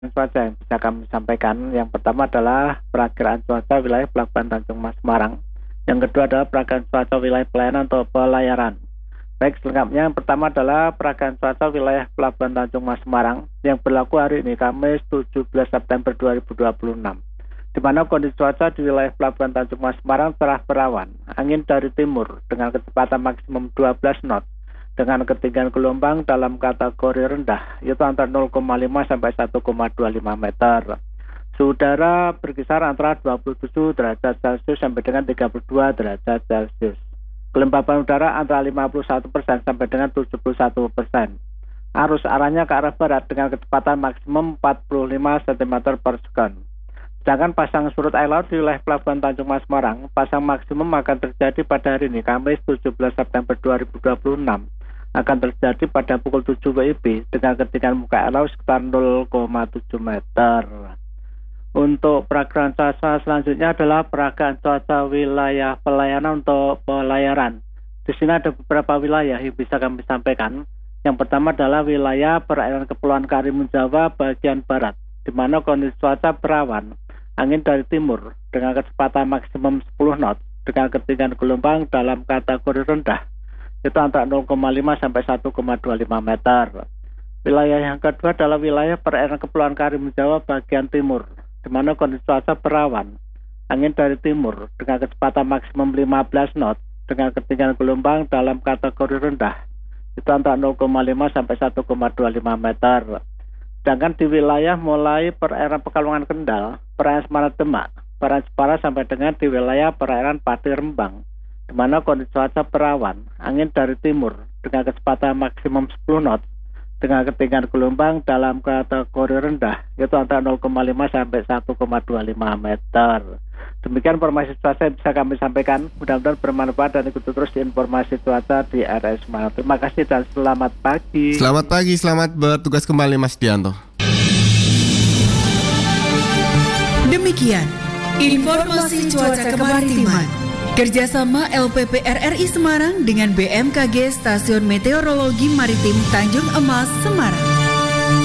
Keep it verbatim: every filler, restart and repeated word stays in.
Cuaca yang bisa kami sampaikan, yang pertama adalah perakiraan cuaca wilayah Pelabuhan Tanjung Mas Semarang. Yang kedua adalah perakiraan cuaca wilayah pelayanan atau pelayaran. Baik, selengkapnya yang pertama adalah perakiraan cuaca wilayah Pelabuhan Tanjung Mas Semarang yang berlaku hari ini Kamis tujuh belas September dua ribu dua puluh enam. Di mana kondisi cuaca di wilayah Pelabuhan Tanjung Mas Semarang cerah berawan, angin dari timur dengan kecepatan maksimum dua belas knot. Dengan ketinggian gelombang dalam kategori rendah, yaitu antara nol koma lima sampai satu koma dua lima meter. Suhu udara berkisar antara dua puluh tujuh derajat Celcius sampai dengan tiga puluh dua derajat Celcius. Kelembapan udara antara lima puluh satu persen sampai dengan tujuh puluh satu persen. Arus arahnya ke arah barat dengan kecepatan maksimum empat puluh lima sentimeter per second. Sedangkan pasang surut air laut di wilayah Pelabuhan Tanjung Mas Semarang, pasang maksimum akan terjadi pada hari ini Kamis tujuh belas September dua ribu dua puluh enam. Akan terjadi pada pukul tujuh W I B dengan ketinggian muka air laut sekitar nol koma tujuh meter. Untuk perakiraan cuaca selanjutnya adalah perakiraan cuaca wilayah pelayanan untuk pelayaran. Di sini ada beberapa wilayah yang bisa kami sampaikan. Yang pertama adalah wilayah perairan Kepulauan Karimun Jawa bagian barat, di mana kondisi cuaca berawan, angin dari timur dengan kecepatan maksimum sepuluh knot dengan ketinggian gelombang dalam kategori rendah, itu antara nol koma lima sampai satu koma dua lima meter. Wilayah yang kedua adalah wilayah perairan Kepulauan Karimun Jawa bagian timur, di mana kondisi cuaca berawan, angin dari timur dengan kecepatan maksimum lima belas knot dengan ketinggian gelombang dalam kategori rendah, itu antara nol koma lima sampai satu koma dua lima meter. Sedangkan di wilayah mulai perairan Pekalongan Kendal, perairan Semarang Demak, perairan Jepara sampai dengan di wilayah perairan Pati Rembang, di mana kondisi cuaca berawan, angin dari timur dengan kecepatan maksimum sepuluh knot dengan ketinggian gelombang dalam kategori rendah, yaitu antara nol koma lima sampai satu koma dua lima meter. Demikian informasi cuaca yang bisa kami sampaikan. Mudah-mudahan bermanfaat dan ikuti terus informasi cuaca di R S Semarang. Terima kasih dan selamat pagi. Selamat pagi, selamat bertugas kembali Mas Dianto. Demikian informasi cuaca kemaritiman. Kerjasama L P P R R I Semarang dengan B M K G Stasiun Meteorologi Maritim Tanjung Emas, Semarang.